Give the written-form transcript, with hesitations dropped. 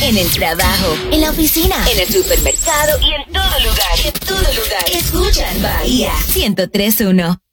En el trabajo, en la oficina, en el supermercado y en todo lugar. En todo lugar. Escuchan Bahía 103.1.